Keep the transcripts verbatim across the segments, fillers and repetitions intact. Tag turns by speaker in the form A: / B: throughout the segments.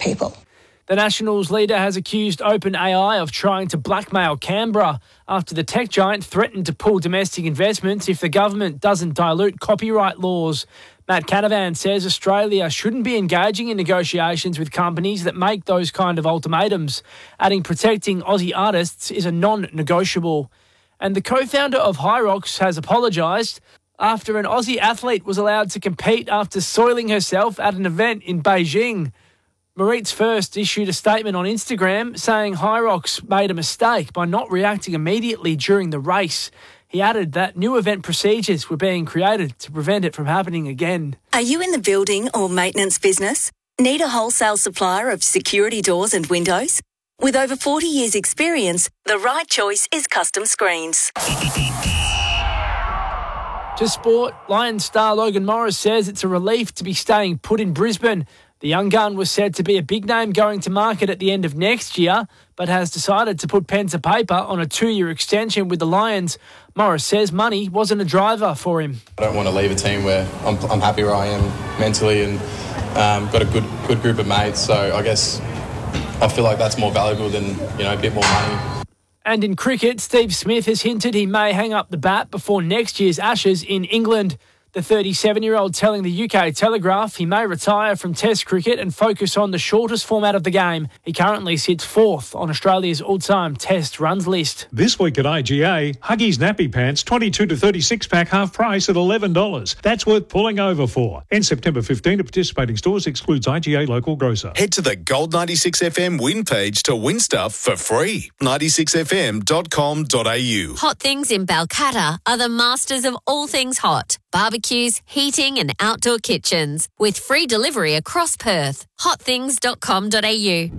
A: people.
B: The Nationals leader has accused OpenAI of trying to blackmail Canberra after the tech giant threatened to pull domestic investments if the government doesn't dilute copyright laws. Matt Canavan says Australia shouldn't be engaging in negotiations with companies that make those kind of ultimatums, adding protecting Aussie artists is a non-negotiable. And the co-founder of Hyrox has apologised after an Aussie athlete was allowed to compete after soiling herself at an event in Beijing. Maritz First issued a statement on Instagram saying Hyrox made a mistake by not reacting immediately during the race. He added that new event procedures were being created to prevent it from happening again.
C: Are you in the building or maintenance business? Need a wholesale supplier of security doors and windows? With over forty years' experience, the right choice is Custom Screens.
B: To sport, Lions star Logan Morris says it's a relief to be staying put in Brisbane. The young gun was said to be a big name going to market at the end of next year, but has decided to put pen to paper on a two-year extension with the Lions. Morris says money wasn't a driver for him.
D: I don't want to leave a team where I'm, I'm happy where I am mentally and um, got a good good group of mates, so I guess I feel like that's more valuable than, you know, a bit more money.
B: And in cricket, Steve Smith has hinted he may hang up the bat before next year's Ashes in England. The thirty-seven-year-old telling the U K Telegraph he may retire from Test cricket and focus on the shortest format of the game. He currently sits fourth on Australia's all-time Test runs list.
E: This week at I G A, Huggies Nappy Pants twenty-two to thirty-six pack half price at eleven dollars. That's worth pulling over for. End September fifteenth at participating stores, excludes I G A local grocer.
F: Head to the Gold ninety-six F M win page to win stuff for free. ninety-six f m dot com dot a u.
G: Hot Things in Balcatta are the masters of all things hot. Barbecues, heating and outdoor kitchens with free delivery across Perth. hot things dot com dot a u.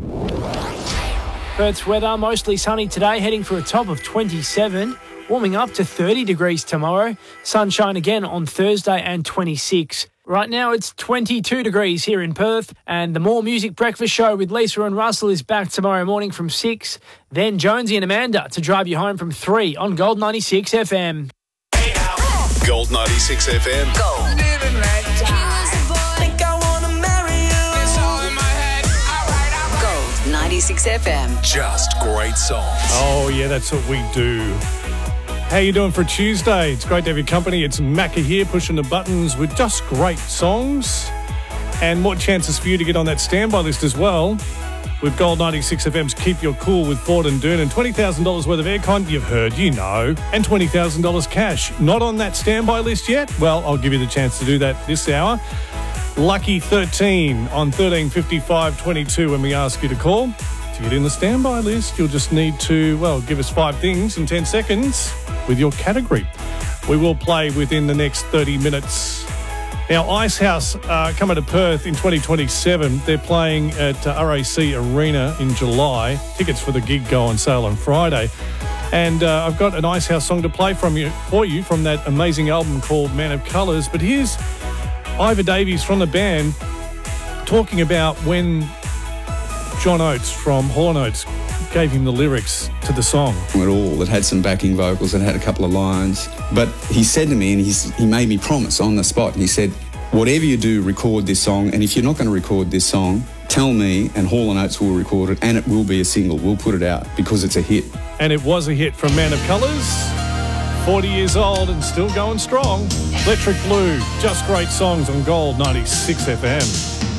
B: Perth's weather mostly sunny today, heading for a top of twenty-seven, warming up to thirty degrees tomorrow. Sunshine again on Thursday and twenty-six. Right now it's twenty-two degrees here in Perth, and the More Music Breakfast Show with Lisa and Russell is back tomorrow morning from six. Then Jonesy and Amanda to drive you home from three on Gold ninety-six F M.
F: Gold ninety-six F M. Gold.
H: Living right think I wanna marry you. It's all in my head. All right, all right.
C: Gold ninety-six F M.
F: Just great songs.
E: Oh, yeah, that's what we do. How you doing for Tuesday? It's great to have your company. It's Macca here, pushing the buttons with just great songs. And more chances for you to get on that standby list as well. With Gold ninety-six F M's Keep Your Cool with Ford and Dune, and twenty thousand dollars worth of aircon, you've heard, you know, and twenty thousand dollars cash. Not on that standby list yet? Well, I'll give you the chance to do that this hour. Lucky thirteen on thirteen fifty-five twenty-two when we ask you to call. To get in the standby list, you'll just need to, well, give us five things in ten seconds with your category. We will play within the next thirty minutes. Now, Icehouse uh, coming to Perth in twenty twenty-seven. They're playing at uh, R A C Arena in July. Tickets for the gig go on sale on Friday. And uh, I've got an Icehouse song to play from you, for you from that amazing album called Man of Colours. But here's Ivor Davies from the band talking about when John Oates from Hall and Oates gave him the lyrics to the song.
I: At all. It had some backing vocals, it had a couple of lines. But he said to me, and he's, he made me promise on the spot, and he said, whatever you do, record this song, and if you're not going to record this song, tell me, and Hall and Oates will record it, and it will be a single. We'll put it out, because it's a hit.
E: And it was a hit from Man of Colours. forty years old and still going strong. Electric Blue, just great songs on Gold ninety-six F M.